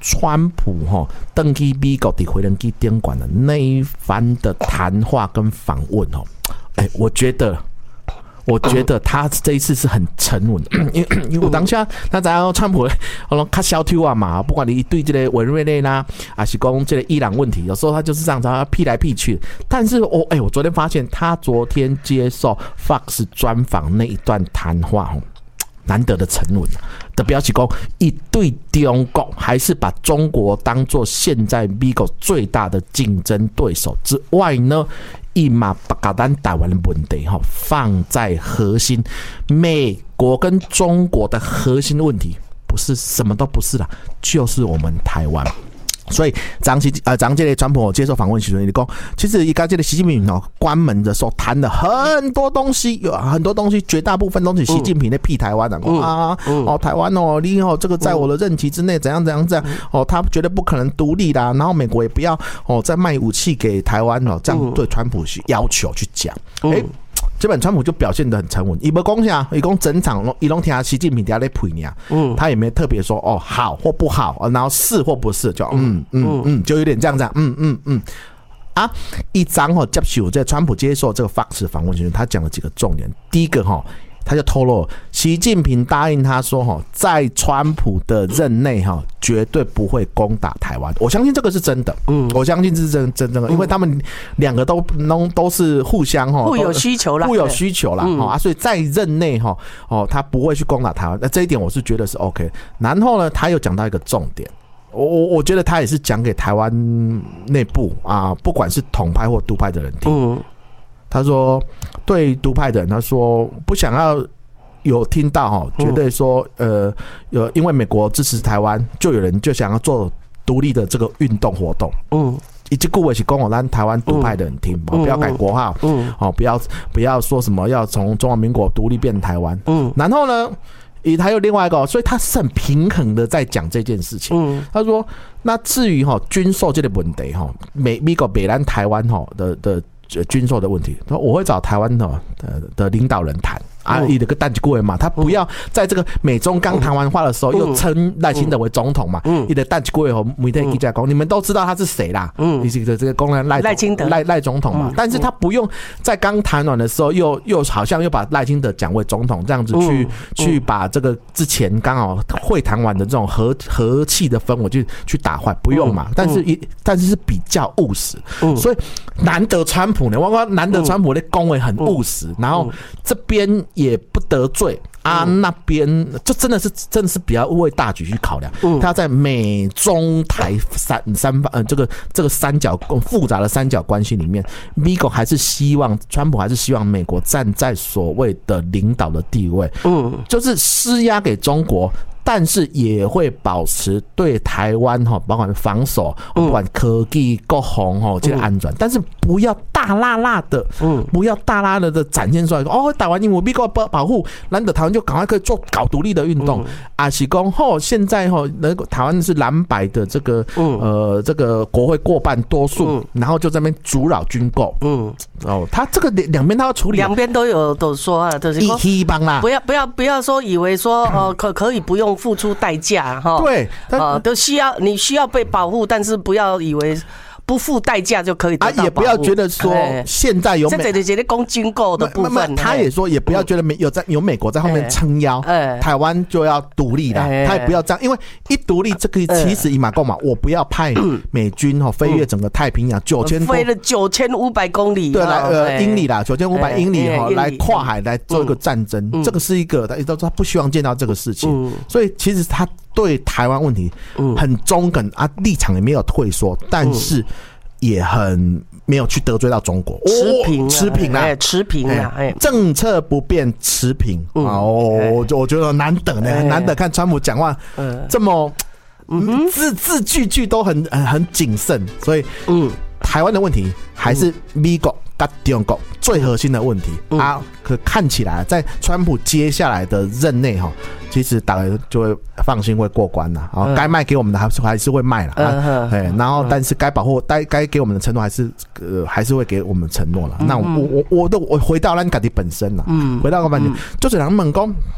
川普登去美国的回人机宾馆的那一番的谈话跟访问我觉得他这一次是很沉稳的，因为我当下他知道川普较消抽啊嘛，不管你对这个委内瑞拉还是讲这个伊朗问题，有时候他就是这样子屁来屁去。但是我昨天发现他昨天接受 Fox 专访那一段谈话难得的沉稳的表示说，一对中国还是把中国当作现在美国最大的竞争对手之外呢，伊嘛把咱台湾的问题放在核心，美国跟中国的核心问题不是什么都不是啦，就是我们台湾。所以昨天这个川普接受访问时，你讲，其实一个这个习近平关门的时候谈了很多东西，有很多东西，绝大部分都是习近平在屁台湾的台湾你这个在我的任期之内怎样他绝对不可能独立啦，然后美国也不要再卖武器给台湾这样对川普要求去讲，这本川普就表现得很沉稳，伊没讲啥，伊讲整场伊拢听习近平在那配尔，他也没特别说好或不好，然后是或不是，就就有点这样一张接受这川普接受这个 Fox 访问时，他讲了几个重点，第一个他就透露习近平答应他说在川普的任内绝对不会攻打台湾，我相信这个是真的，我相信这是真的，因为他们两个都是互相互有需求啦，所以在任内他不会去攻打台湾，那这一点我是觉得是 OK。然后呢，他又讲到一个重点，我觉得他也是讲给台湾内部不管是统派或独派的人听。他说对独派的人，他说不想要有听到觉得说因为美国支持台湾，就有人就想要做独立的这个运动活动。以及顾伟是讲让台湾独派的人听，不要改国号，不要说什么要从中华民国独立变台湾。然后呢，他有另外一个，所以他是很平衡的在讲这件事情。他说，那至于军售这个问题美国北南台湾的军售的问题，我会找台湾的领导人谈。你的个单几个嘛，他不要在这个美中刚谈完话的时候又称赖清德为总统嘛。你的单几个媒体记者讲，你们都知道他是谁啦？你这个公然赖清德赖总统嘛。但是他不用在刚谈完的时候又好像又把赖清德讲为总统这样子去把这个之前刚好会谈完的这种和气的氛围去打坏，不用嘛。但是是比较务实，所以难得川普呢，难得川普的恭维很务实，然后这边也不得罪那边就真的是比较为大局去考量。他在美中台三方这个三角复杂的三角关系里面，美国还是希望川普还是希望美国站在所谓的领导的地位，就是施压给中国。但是也会保持对台湾包括防守，不管科技、国防这个安全，但是不要大辣辣的，不要大辣辣的展现出来。台湾因为美国保护，难得台湾就赶快可以搞独立的运动。是说现在台湾是蓝白的这个这个国会过半多数，然后就在那边阻扰军购。他这个两边他要处理， 两边都说就是希望啦， 不要说以为说可以不用付出代价对， 都你需要被保护，但是不要以为不付代价就可以得到保护， 也不要觉得说现在有这就是攻军购的部分。 他也说，也不要觉得有美国在后面撑腰，台湾就要独立了。他也不要这样，因为一独立，这个其实以马共嘛，我不要派美军飞越整个太平洋飞了9500公里， 对，来英里啦，9500英里来跨海来做一个战争，这个是一个他不希望见到这个事情，所以其实他对台湾问题很中肯立场也没有退缩，但是也很没有去得罪到中国，持平啦，政策不变持平我觉得难得呢，很难得看川普讲话这么字句都很谨慎，所以台湾的问题还是美国跟中国最核心的问题可看起来在川普接下来的任内其实大家就会放心会过关了，该卖给我们的还是会卖了，然后但是该保护该给我们的承诺还是会给我们承诺了。那我回到咱自己本身了，回到个问题，就是人们讲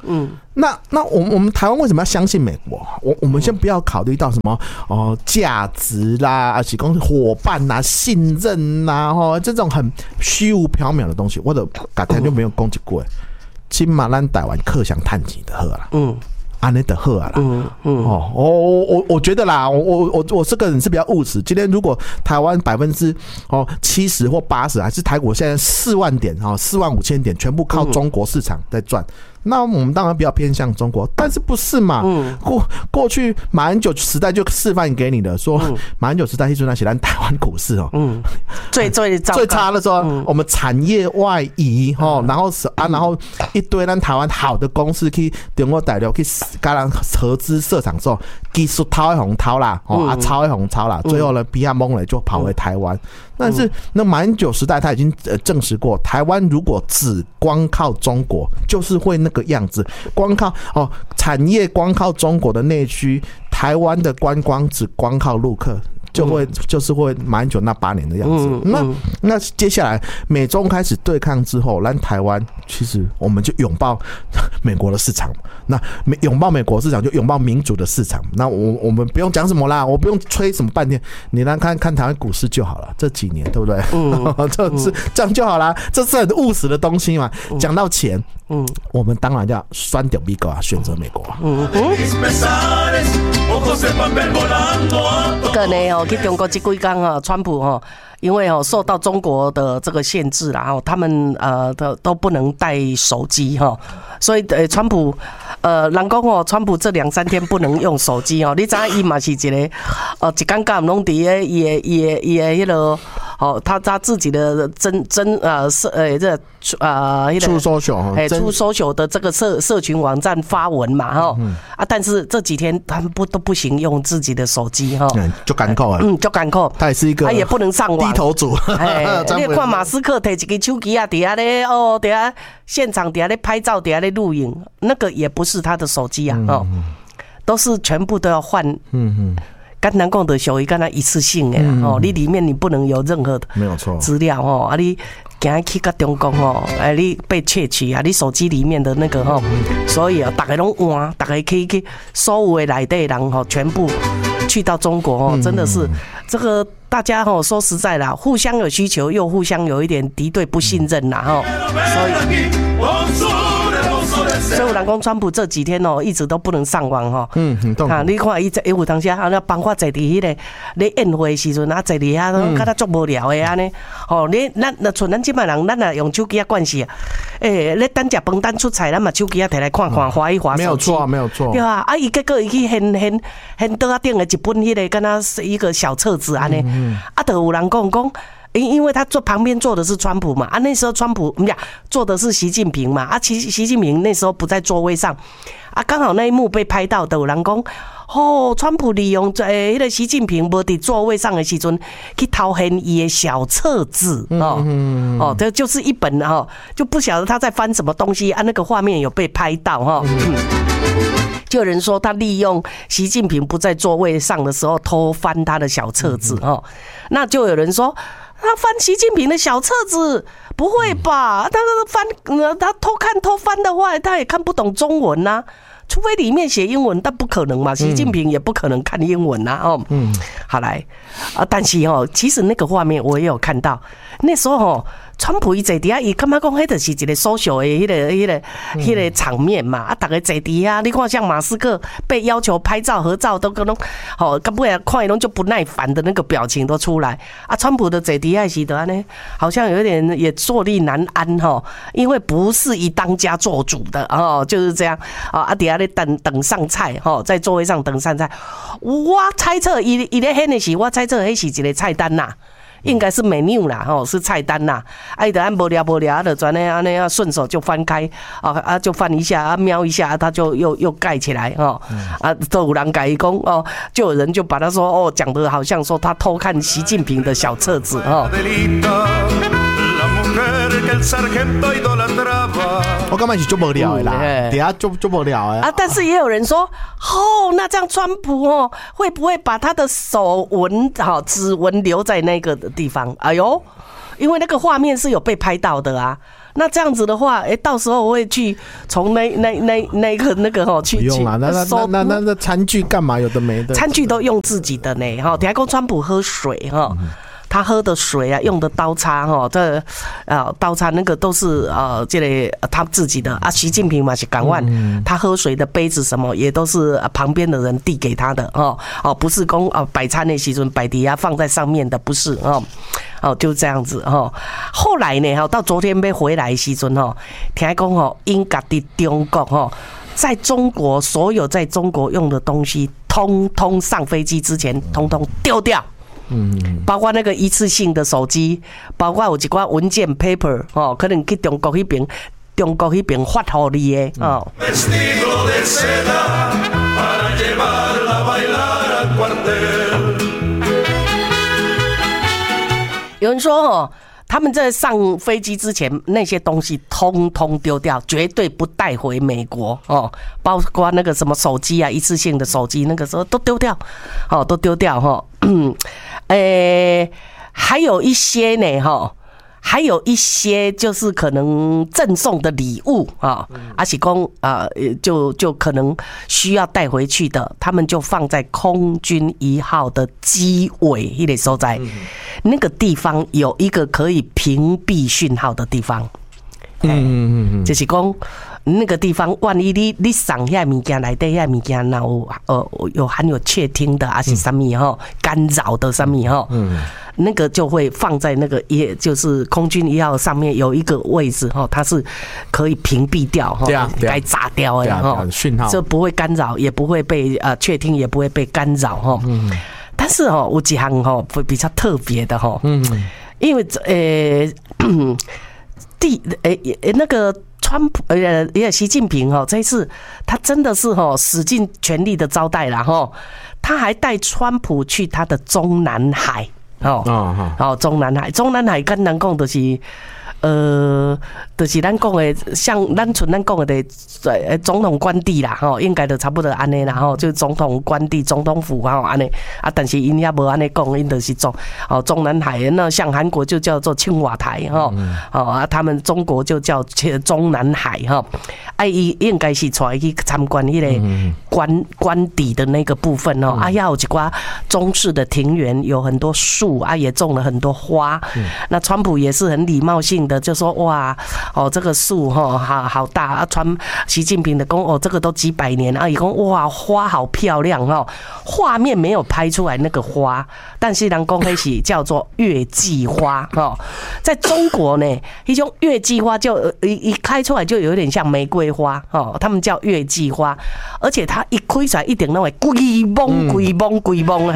那我们台湾为什么要相信美国？我们先不要考虑到什么价值啦，而且讲伙伴啦、信任啦，这种很虚无缥缈的东西，我都改天就没有攻击过。起码咱台湾客想探几的好啦，安内的好啦，我觉得啦，我这个人是比较务实。今天如果台湾70%或80%，还是台股现在4万点45000点，全部靠中国市场在赚。那我们当然比较偏向中国，但是不是嘛？过去马英九时代就示范给你的，说马英九时代一直在写咱台湾股市最差的时候，我们产业外移然后一堆咱台湾好的公司去中国大陆去跟人合资设厂之后，技术掏一红掏啦，抄一红抄啦，最后呢比亚蒙了就跑回台湾。但是那马英九时代他已经证实过，台湾如果只光靠中国，就是会那个样子。光靠产业光靠中国的内需，台湾的观光只光靠陆客，就是会马英九那8年的样子。那接下来美中开始对抗之后，咱台湾其实我们就拥抱美国的市场。那拥抱美国市场就拥抱民主的市场。那我们不用讲什么啦，我不用吹什么半天，你来看台湾股市就好了。这几年对不对？这样就好了，这是很务实的东西嘛。讲到钱，我们当然要选择美国啊，选择美国啊。 这个呢，去中国这几天川普因为受到中国的这个限制啦，他们都不能带手机所以川普人讲川普这2-3天不能用手机你知道伊嘛是一个一竿竿拢伫咧伊的迄个他自己的 True Social 的这个社群网站发文嘛但是这几天他们都不行用自己的手机就赶扣就赶扣， 他也是一个也不能上网低头族。 你看马斯克摕一个手机底下咧底下现场底下咧拍照底下咧录影，那个也不是他的手机都是全部都要换。简单讲的属于跟他一次性的你里面你不能有任何的没有错资料你行去到中国你被窃取你手机里面的那个所以大家拢换，大家可以去所有的内地人全部去到中国真的是这个大家说实在啦，互相有需求，又互相有一点敌对不信任啦所以有人讲川普这几天一直都不能上网你看伊有当时包括坐伫迄个咧宴会时阵坐伫遐，敢若足无聊的安尼你那像咱即摆人，咱也用手机惯势咧等食饭等出菜，咱嘛手机摕来看滑一滑手机， 没有错， 对啊，伊结果伊去掀桌仔顶的一本迄个敢若是一个小册子安尼就有人讲因为他旁边坐的是川普嘛那时候川普坐的是习近平嘛习近平那时候不在座位上刚好那一幕被拍到的，有人讲川普利用那个习近平无在座位上的时阵去偷掀伊的小册子这就是一本就不晓得他在翻什么东西那个画面有被拍到就有人说他利用习近平不在座位上的时候偷翻他的小册子那就有人说他翻习近平的小册子，不会吧？他偷翻的话，他也看不懂中文啊，除非里面写英文，但不可能嘛。习近平也不可能看英文啊。好来但是其实那个画面我也有看到，那时候川普伊坐底下，伊感觉讲迄就是一个 social 的迄个场面嘛大家坐底下，你看像马斯克被要求拍照合照都跟拢根本看伊拢就不耐烦的那个表情都出来川普的坐底下时的安尼，好像有点也坐立难安因为不是以当家做主的就是这样底下咧等上菜在座位上等上菜，我猜测伊咧迄个时，我猜测迄是一个菜单啦。应该是 menu 啦是菜单啦就按无聊就转安尼顺手就翻开就翻一下瞄一下他就又盖起来都有人改讲就有人就把他说讲得好像说他偷看习近平的小册子我感觉是足无聊的啦，底下足无聊的但是也有人说那这样川普会不会把他的手纹指纹留在那个地方？哎呦，因为那个画面是有被拍到的那这样子的话，到时候我会去从那个去不用啦，那餐具干嘛有的没的， 餐具都用自己的呢哈。听说川普喝水哈。他喝的水啊，用的刀叉哈，这刀叉那个都是这个他自己的啊。习近平嘛是港湾，他喝水的杯子什么也都是旁边的人递给他的不是讲摆餐的时阵摆底下放在上面的，不是就这样子后来呢到昨天要回来的时阵听讲因家的中国在中国所有在中国用的东西，通通上飞机之前通通丢掉。包括那个一次性的手机，包括有一寡文件 paper 可能去中国那边发给你的有人说他们在上飞机之前那些东西通通丢掉，绝对不带回美国包括那个什么手机啊，一次性的手机，那个时候都丢掉都丢掉还有一些呢还有一些就是可能赠送的礼物是讲就可能需要带回去的，他们就放在空军1号的机尾那个所在，那个地方有一个可以屏蔽讯号的地方，就是讲那个地方，万一你送遐物件内底遐物件，然后有含有窃听的，还是什么干扰的什么那个就会放在那个也就是空军1号上面有一个位置它是可以屏蔽掉该炸掉的讯号， 这不会干扰，也不会被窃听，也不会被干扰但是有几项会比较特别的因为那个川普习近平这一次他真的是使尽全力的招待啦他还带川普去他的中南海中南海跟人讲就是就是咱讲的，像咱像咱讲的总统官邸啦，应该就差不多安尼啦，就总统官邸、总统府安尼但是因也无安尼讲，因就是中南海，那像韩国就叫做青瓦台他们中国就叫中南海伊应该是带去参观迄个官邸的那个部分也有一寡中式的庭园，有很多树也种了很多花。那川普也是很礼貌性的就说哇这个树好大习近平的说这个都几百年伊说哇花好漂亮画面没有拍出来那个花，但是人说那是叫做月季花在中国呢一种月季花就一开出来就有点像玫瑰花他们叫月季花，而且它一开出来一定那会规模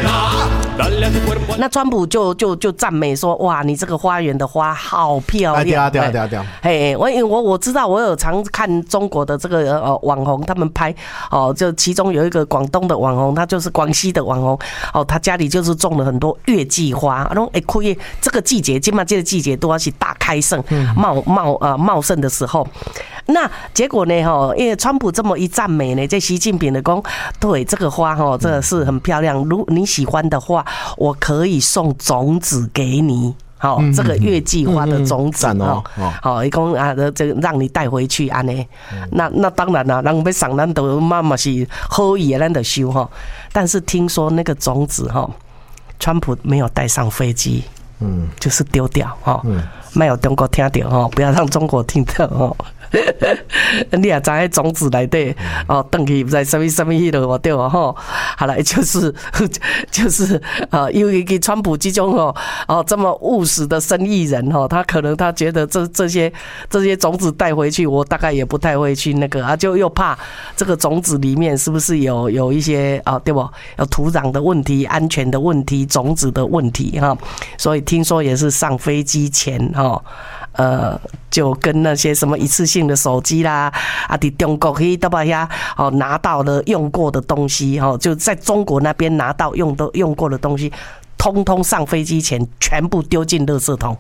那川普就赞美说哇你这个花园的花好漂亮，对，我知道，我有常看中国的这个网红他们拍就其中有一个广东的网红，他就是广西的网红他家里就是种了很多月季花，然后这个季节，今嘛这个季节都要是大开盛茂盛的时候，那结果呢因为川普这么一赞美呢，这习近平的说对这个花这个是很漂亮，如你喜欢的话我可以送种子给你这个月季花的种子伊讲这个让你带回去安尼那当然啦，人要送咱都嘛是好意的，咱就收但是听说那个种子川普没有带上飞机就是丢掉没有中国听到不要让中国听到你也知道种子内底回去不知什么迄落对吧好了，就是因为川普这种这么务实的生意人他可能他觉得这些种子带回去，我大概也不太会去那个就又怕这个种子里面是不是有一些对不有土壤的问题、安全的问题、种子的问题所以听说也是上飞机前就跟那些什么一次性的手机啦在中国去都把遐拿到了用过的东西就在中国那边拿到用过的东西，通通上飞机前全部丢进垃圾桶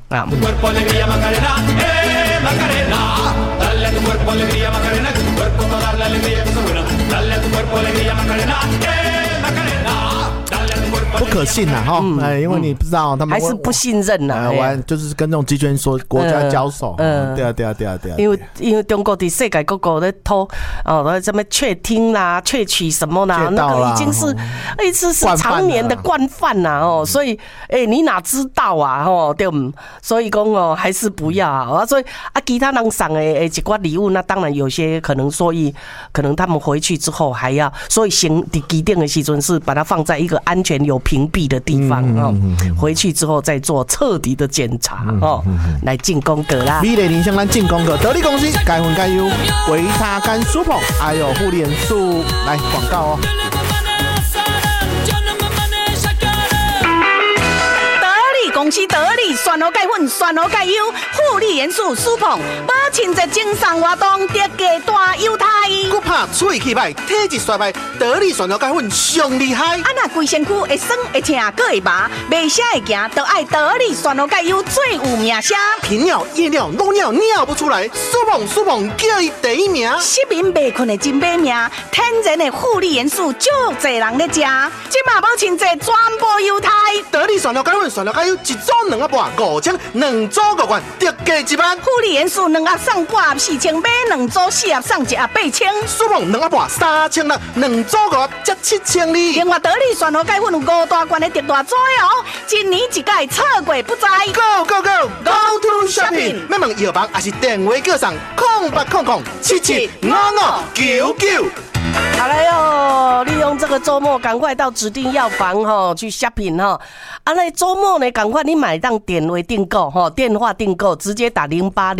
不可信呐哈，因为你不知道他们还是不信任呐， 玩就是跟这种集权所国家交手，对啊， 因为中国的世界各国在偷什么窃听啦、窃取什么啦，那个已经是常年的惯犯啦所以你哪知道啊对不？所以讲还是不要啊，所以其他人送的一寡礼物，那当然有些可能可能他们回去之后还要，所以先的基定的时阵是把它放在一个安全有屏蔽的地方回去之后再做彻底的检查来进宫格啦。 美丽人生咱进宫格，得力公司该混该优，维他甘舒捧，还有护脸素来广告哦。 公司得力选好钙粉，选好钙优，护理元素舒捧，保清洁精神活动，叠加大优待。 骨怕喙气歹，体质衰败，得力选好钙粉上厉害。 那规身躯会酸会痛，搁会麻，袂啥会行，都爱得力选好钙优最有名声。 频尿、夜尿、漏尿尿不出来，舒捧叫伊第一名。 失眠袂困的真买命，天然的护理元素，足侪人咧食，即马保清洁全部优待。 得力选好钙粉，选好钙优。一组2盒半5,000，2组5罐，特价1万。 护理元素2盒送8盒4,000，买2组4盒送1盒8,000。 舒捧2盒半3,600，2组5盒才7,000哩。 另外，得力选好钙粉有5大罐的特大组哦，一年一届，错过不知。 Go to shopping！ 要问药房还是电话叫上0800775599。 好了哟，利用这个周末赶快到指定药房去 shopping 那周末呢赶快你买当点位订购电话订购直接打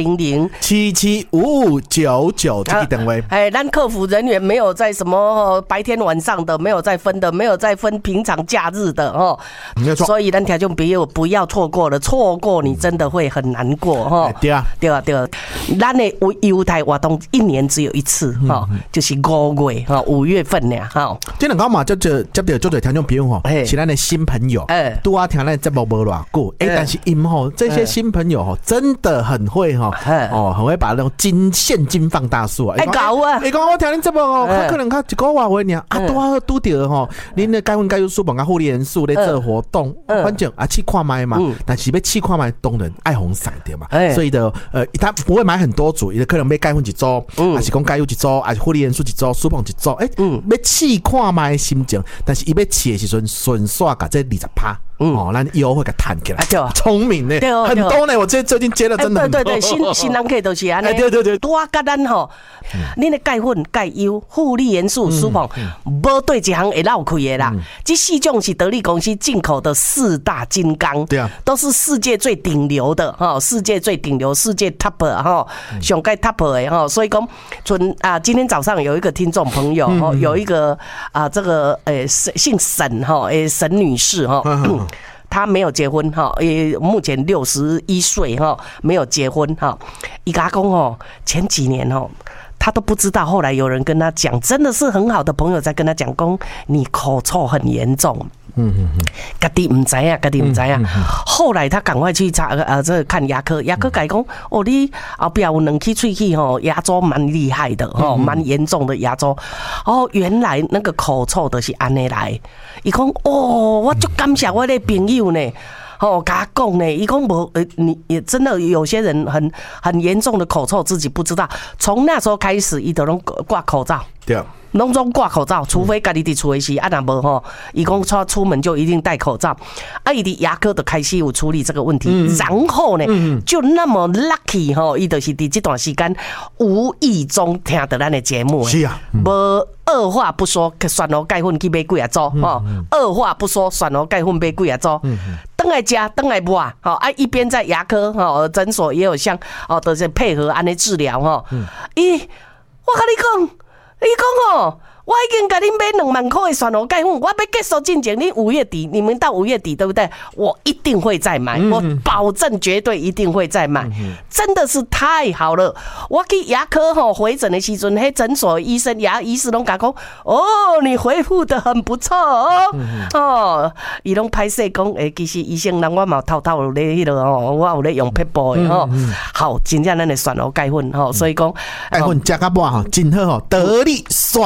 0800775599这个电话。 咱客服人员没有在什么白天晚上的，没有在分的，没有在分平常假日的没错。 所以咱听众朋友不要错过了，错过你真的会很难过对啊。 咱的优待活动1年只有一次就是5月5月份呢这两个嘛，接到就对听众朋友是咱的新朋友，拄啊听咱节目无偌久，但是这些新朋友真的很会很会把那种现金放大术搞啊！ 讲我听恁节目可能较一个月回尔拄着恁的该分该有书本啊护理元素咧做活动，反正去看卖嘛，但是要去看卖当然爱红赏对嘛，所以的他不会买很多组，伊可能要该分一组，还是讲该有一组，还是护理元素一组，书本一组，要试看卖的心情，但是伊要试的时阵顺刷甲这20%。咱优惠给弹起来，聪明呢，很多呢。我最近接了真的很多。 对，新人客都是安尼。 对， 多甲咱恁的钙粉、钙优、护理元素、舒捧，无对一行会绕开的啦。这4种是得力公司进口的4大金刚， 对啊， 都是世界最顶流的世界最顶流，世界 top 上盖 top 的所以讲，今天早上有一个听众朋友有一个这个姓沈沈女士她没有结婚目前61岁没有结婚伊甲讲前几年他都不知道，后来有人跟他讲，真的是很好的朋友在跟他讲，讲你口臭很严重。家己唔知啊，后来他赶快去查这看牙科，牙科改讲你后边有2支喙齿牙周蛮厉害的蛮严重的牙周原来那个口臭的是安尼来。伊讲我就感谢我的朋友呢。跟他讲呢，伊讲无你也真的有些人很严重的口臭，自己不知道。从那时候开始，伊都拢挂口罩。 对。 拢总挂口罩，除非家己伫厝的时，若无伊讲出门就一定戴口罩。伊伫牙科就开始有处理这个问题，然后呢，就那么 lucky 伊就是伫这段时间无意中听到咱的节目， 是啊， 无二话不说，选好钙粉去买几啊组二话不说，选好钙粉买几啊组，等来吃，等来抹一边在牙科诊所也有像都是配合安尼治疗我跟你讲。你讲我已经给你买2万块的选好钙粉，我要结束进前，你5月底，你们到5月底对不对？我一定会再买，我保证绝对一定会再买，真的是太好了。我去牙科回诊的时阵，迄诊所医生牙医师拢甲讲，你恢复得很不错伊拢歹势讲，其实医生人我嘛偷偷咧迄个我有咧用撇步的好，真正咱的选好钙粉所以讲钙粉食甲饱真好真好，得力选好。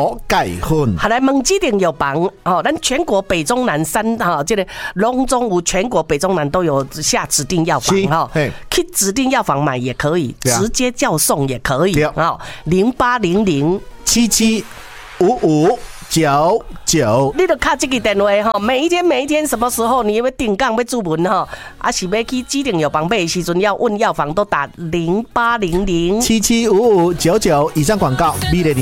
钙粉。 好，来问指定药房哦，咱全国北中南三哈，这个隆中无全国北中南都有下指定药房哈，去指定药房买也可以，直接叫送也可以啊，0800775599，你就卡这个电话哈，每一天什么时候你要订港要注文哈，啊是要去指定药房买的时阵要问药房都打0800775599， 以上广告，